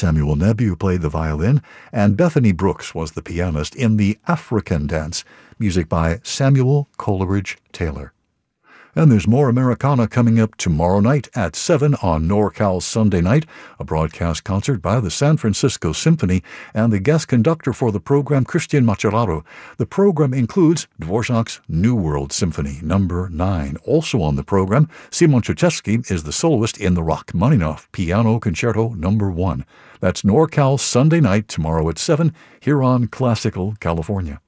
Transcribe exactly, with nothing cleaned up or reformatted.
Samuel Neby, who played the violin, and Bethany Brooks was the pianist in the African Dance, music by Samuel Coleridge Taylor. And there's more Americana coming up tomorrow night at seven on NorCal Sunday Night, a broadcast concert by the San Francisco Symphony and the guest conductor for the program, Christian Macellaro. The program includes Dvorak's New World Symphony number nine. Also on the program, Simon Czerczewski is the soloist in the Rachmaninoff Piano Concerto number one. That's NorCal Sunday Night tomorrow at seven here on Classical California.